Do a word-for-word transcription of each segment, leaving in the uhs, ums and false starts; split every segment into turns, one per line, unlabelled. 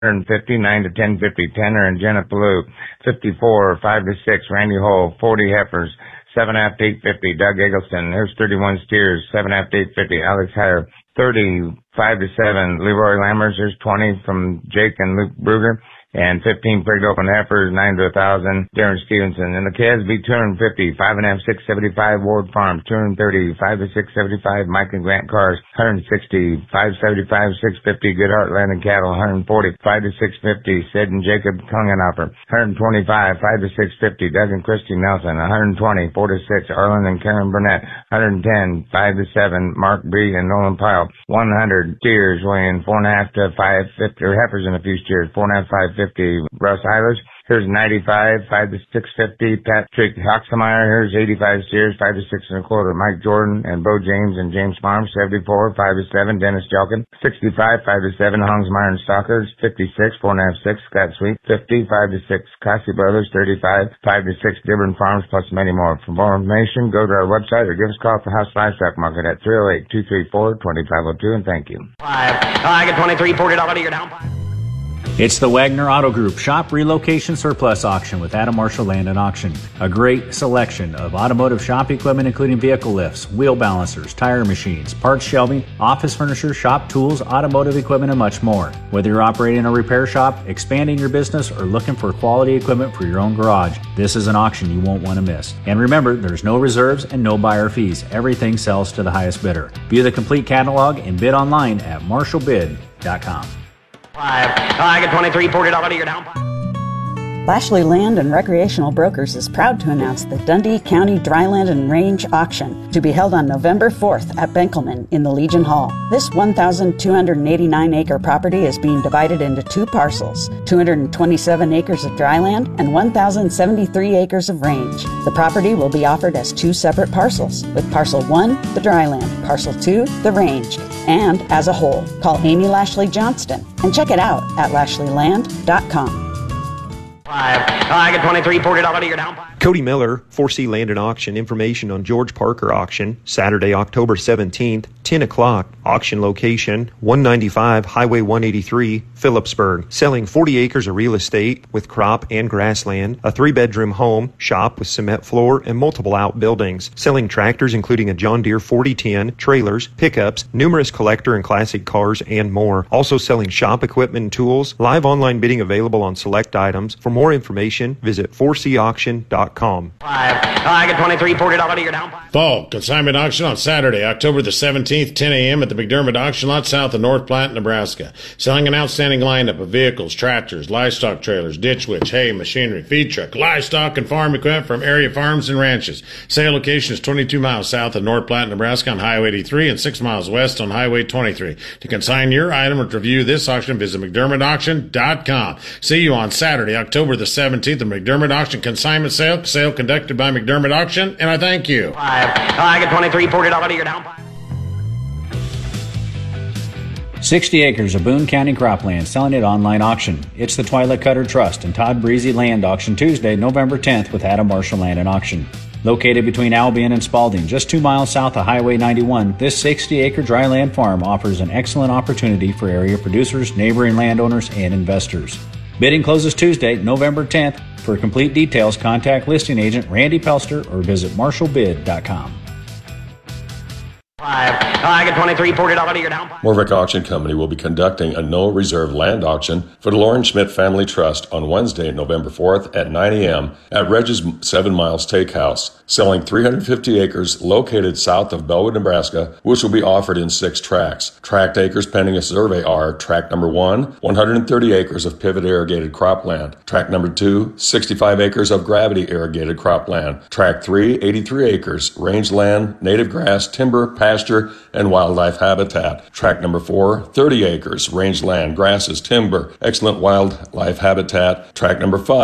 fifty, nine to ten fifty, Tanner and Jenna Palou, fifty-four, five to six, Randy Hole, forty heifers, seven half to eight fifty, Doug Eggleston, here's thirty-one steers, seven half to eight fifty, Alex Heyer, thirty, five to seven, Leroy Lammers, here's twenty from Jake and Luke Bruger, and fifteen prigged open heifers, nine to a thousand, Darren Stevenson. And the K S B two hundred fifty, five and a half, six seventy-five, Ward Farms, two hundred thirty, five to six seventy-five, Mike and Grant Cars, one hundred sixty, five seventy-five, six fifty, Goodhart Land and Cattle, one hundred forty, five to six fifty, Sid and Jacob Kungenhopper, one hundred twenty-five, five to six fifty, Doug and Christy Nelson, one hundred twenty, four to six, Arlen and Karen Burnett, one hundred ten, five to seven, Mark Bree and Nolan Pyle, one hundred steers weighing four and a half to five fifty, or heifers in a few steers, four and a half, five fifty, Russ Eilers. Here's ninety-five, five to six fifty, Patrick Hoxmeyer. Here's eighty-five steers, five to six and a quarter, Mike Jordan and Bo James and James Farm, seventy-four, five to seven, Dennis Jelkin, sixty-five, five to seven, Hongsmeyer and Stalkers, fifty-six, four and a half, six, Scott Sweet, fifty, five to six, Cossey Brothers, thirty-five, five to six, Dibburn Farms, plus many more. For more information, go to our website or give us a call for House Livestock Market at three oh eight, two three four, two five oh two, and thank you.
Five. I get twenty-three, forty dollars, you're down five.
It's the Wagner Auto Group Shop Relocation Surplus Auction with Adam Marshall Land and Auction. A great selection of automotive shop equipment including vehicle lifts, wheel balancers, tire machines, parts shelving, office furniture, shop tools, automotive equipment, and much more. Whether you're operating a repair shop, expanding your business, or looking for quality equipment for your own garage, this is an auction you won't want to miss. And remember, there's no reserves and no buyer fees. Everything sells to the highest bidder. View the complete catalog and bid online at marshall bid dot com.
Five. I get twenty-three, forty dollars, you're down five.
Lashley Land and Recreational Brokers is proud to announce the Dundee County Dryland and Range Auction to be held on November fourth at Benkelman in the Legion Hall. This one thousand two hundred eighty-nine acre property is being divided into two parcels, two hundred twenty-seven acres of dryland and one thousand seventy-three acres of range. The property will be offered as two separate parcels, with parcel one, the dryland, parcel two, the range, and as a whole. Call Amy Lashley Johnston and check it out at lashley land dot com.
Five. I get twenty-three, forty dollars, you're down five.
Cody Miller, four C Land and Auction. Information on George Parker Auction, Saturday, October seventeenth, ten o'clock. Auction location, one ninety-five Highway one eighty-three, Phillipsburg. Selling forty acres of real estate with crop and grassland, a three-bedroom home, shop with cement floor, and multiple outbuildings. Selling tractors including a John Deere forty ten, trailers, pickups, numerous collector and classic cars, and more. Also selling shop equipment and tools. Live online bidding available on select items. For more information, visit four c auction dot com.
Five. I get twenty-three, forty dollars, you're down five.
Fall consignment auction on Saturday, October the seventeenth, ten a.m. at the McDermott Auction Lot south of North Platte, Nebraska. Selling an outstanding lineup of vehicles, tractors, livestock trailers, ditch witch, hay, machinery, feed truck, livestock, and farm equipment from area farms and ranches. Sale location is twenty-two miles south of North Platte, Nebraska on Highway eighty-three and six miles west on Highway twenty-three. To consign your item or to view this auction, visit mcdermott auction dot com. See you on Saturday, October the seventeenth, the McDermott Auction Consignment Sale. Sale conducted by McDermott Auction, and I thank you.
Five. I get twenty-three, forty dollars, you're down five.
sixty acres of Boone County cropland selling at online auction. It's the Twyla Cutter Trust and Todd Breezy Land Auction Tuesday, November tenth with Adam Marshall Land and Auction. Located between Albion and Spalding, just two miles south of Highway ninety-one, this sixty acre dryland farm offers an excellent opportunity for area producers, neighboring landowners, and investors. Bidding closes Tuesday, November tenth. For complete details, contact listing agent Randy Pelster or visit marshall bid dot com.
Five. I get twenty-three, forty dollars, you're down five.
Morvick Auction Company will be conducting a no reserve land auction for the Lauren Schmidt Family Trust on Wednesday, November fourth at nine a.m. at Reg's Seven Miles Steakhouse, selling three hundred fifty acres located south of Bellwood, Nebraska, which will be offered in six tracts. Tract acres pending a survey are tract number one, one hundred thirty acres of pivot irrigated cropland. Tract number two, sixty-five acres of gravity irrigated cropland. Tract three, eighty-three acres, rangeland, native grass, timber, pasture, and wildlife habitat. Tract number four, thirty acres, rangeland, grasses, timber, excellent wildlife habitat. Tract number five,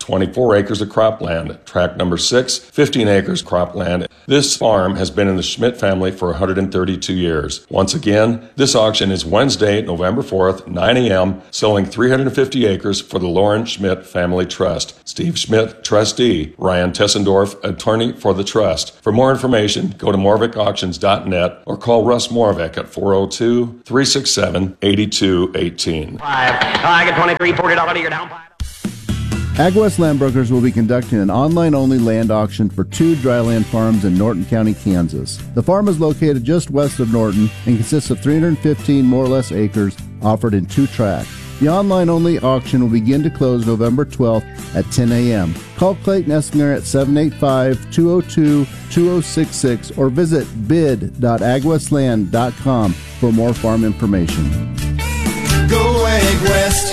twenty-four acres of cropland. Tract number six, fifteen acres cropland. This farm has been in the Schmidt family for one hundred thirty-two years. Once again, this auction is Wednesday, November fourth, nine a.m., selling three hundred fifty acres for the Lauren Schmidt Family Trust. Steve Schmidt, trustee. Ryan Tessendorf, attorney for the trust. For more information, go to morvick auctions dot net or call Russ Morvick at four oh two, three six seven, eight two one eight.
Five. I get twenty-three, forty dollars to your down.
AgWest Land Brokers will be conducting an online-only land auction for two dryland farms in Norton County, Kansas. The farm is located just west of Norton and consists of three hundred fifteen more or less acres offered in two tracts. The online-only auction will begin to close November twelfth at ten a.m. Call Clayton Essinger at seven eight five, two oh two, two oh six six or visit bid dot agwestland dot com for more farm information.
Go AgWest.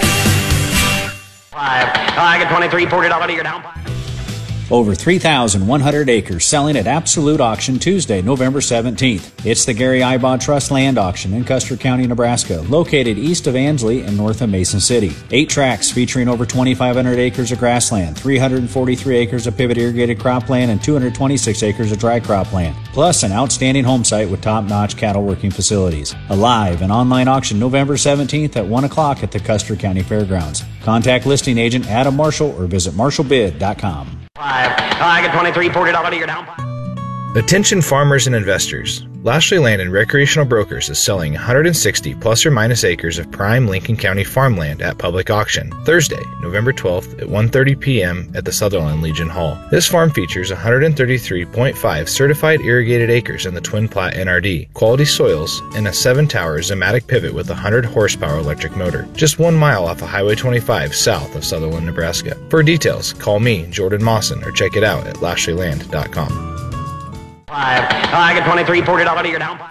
Five. I get twenty-three, forty dollars to your down.
Over three thousand one hundred acres selling at Absolute Auction Tuesday, November seventeenth. It's the Gary Ibaugh Trust Land Auction in Custer County, Nebraska, located east of Ansley and north of Mason City. Eight tracts featuring over twenty-five hundred acres of grassland, three hundred forty-three acres of pivot irrigated cropland, and two hundred twenty-six acres of dry cropland, plus an outstanding home site with top-notch cattle working facilities. A live and online auction November seventeenth at one o'clock at the Custer County Fairgrounds. Contact listing agent Adam Marshall or visit marshall bid dot com.
Five. I get twenty-three, forty dollars to your down.
Attention farmers and investors. Lashley Land and Recreational Brokers is selling one hundred sixty plus or minus acres of prime Lincoln County farmland at public auction Thursday, November twelfth at one thirty p.m. at the Sutherland Legion Hall. This farm features one hundred thirty-three point five certified irrigated acres in the Twin Platte N R D, quality soils, and a seven-tower Zematic pivot with a one hundred horsepower electric motor. Just one mile off of Highway twenty-five south of Sutherland, Nebraska. For details, call me, Jordan Mawson, or check it out at lashley land dot com.
Five. I get twenty-three, forty dollars to your down.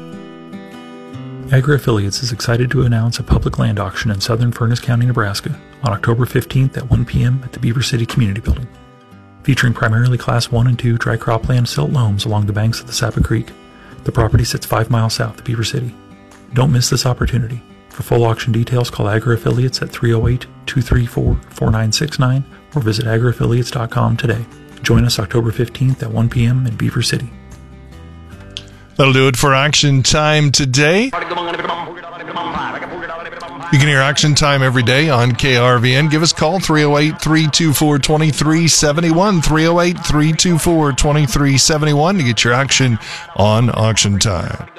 Agri Affiliates is excited to announce a public land auction in southern Furness County, Nebraska on October fifteenth at one p.m. at the Beaver City Community Building. Featuring primarily Class one and two dry cropland silt loams along the banks of the Sapa Creek, the property sits five miles south of Beaver City. Don't miss this opportunity. For full auction details, call Agri Affiliates at three oh eight, two three four, four nine six nine or visit agri affiliates dot com today. Join us October fifteenth at one p.m. in Beaver City.
That'll do it for Auction Time today. You can hear Auction Time every day on K R V N. Give us a call, three oh eight, three two four, two three seven one, three oh eight, three two four, two three seven one to get your action on Auction Time.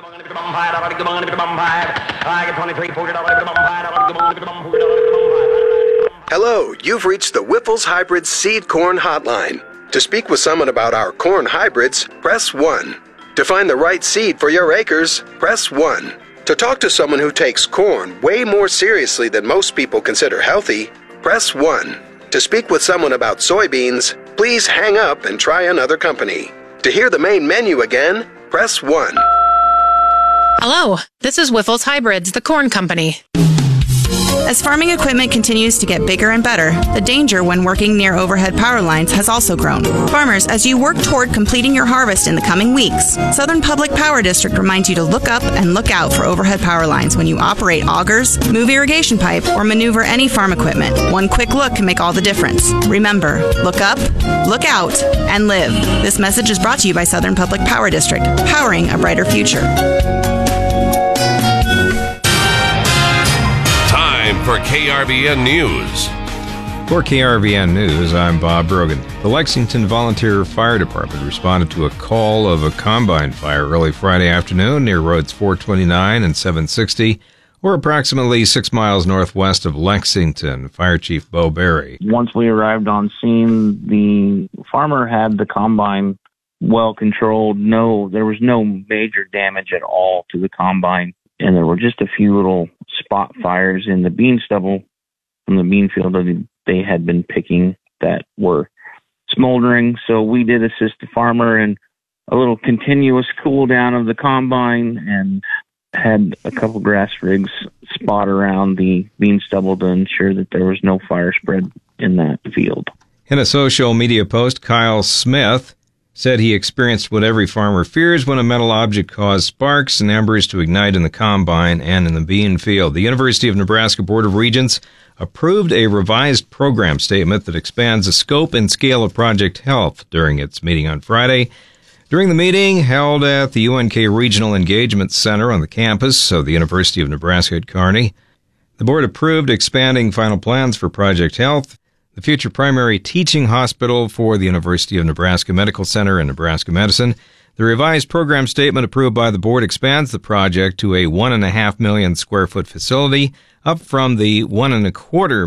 Hello, you've reached the Whiffles Hybrid Seed Corn Hotline. To speak with someone about our corn hybrids, press one. To find the right seed for your acres, press one. To talk to someone who takes corn way more seriously than most people consider healthy, press one. To speak with someone about soybeans, please hang up and try another company. To hear the main menu again, press one.
Hello, this is Whiffles Hybrids, the corn company.
As farming equipment continues to get bigger and better, the danger when working near overhead power lines has also grown. Farmers, as you work toward completing your harvest in the coming weeks, Southern Public Power District reminds you to look up and look out for overhead power lines when you operate augers, move irrigation pipe, or maneuver any farm equipment. One quick look can make all the difference. Remember, look up, look out, and live. This message is brought to you by Southern Public Power District, powering a brighter future.
For K R V N News.
For K R V N News, I'm Bob Brogan. The Lexington Volunteer Fire Department responded to a call of a combine fire early Friday afternoon near roads four twenty-nine and seven sixty, or approximately six miles northwest of Lexington. Fire Chief Bo Berry.
Once we arrived on scene, the farmer had the combine well controlled. No, there was no major damage at all to the combine. And there were just a few little spot fires in the bean stubble from the bean field that they had been picking that were smoldering. So we did assist the farmer in a little continuous cool down of the combine and had a couple grass rigs spot around the bean stubble to ensure that there was no fire spread in that field.
In a social media post, Kyle Smith said he experienced what every farmer fears when a metal object caused sparks and embers to ignite in the combine and in the bean field. The University of Nebraska Board of Regents approved a revised program statement that expands the scope and scale of Project Health during its meeting on Friday. During the meeting held at the U N K Regional Engagement Center on the campus of the University of Nebraska at Kearney, the board approved expanding final plans for Project Health, the future primary teaching hospital for the University of Nebraska Medical Center and Nebraska Medicine. The revised program statement approved by the board expands the project to a one and a half million square foot facility, up from the one and a quarter